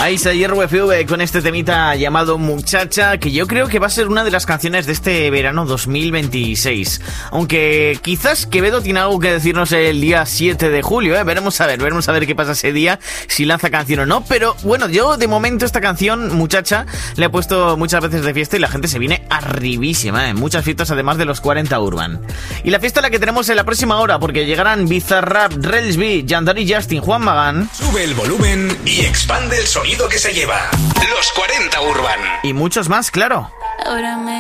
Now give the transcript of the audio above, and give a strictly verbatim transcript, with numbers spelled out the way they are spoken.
Aisa y R F V con este temita llamado Muchacha, que yo creo que va a ser una de las canciones de este verano dos mil veintiséis. Aunque quizás Quevedo tiene algo que decirnos el día siete de julio, ¿eh? Veremos a ver, veremos a ver qué pasa ese día, si lanza canción o no. Pero bueno, yo de momento esta canción, Muchacha, la he puesto muchas veces de fiesta y la gente se viene arribísima, ¿eh? Muchas fiestas además de los cuarenta Urban. Y la fiesta la que tenemos en la próxima hora, porque llegarán Bizarrap, Relsby, Yandari Justin, Juan Magán. Sube el volumen y expande el sonido que se lleva. Los cuarenta Urban. Y muchos más, claro. Ahora me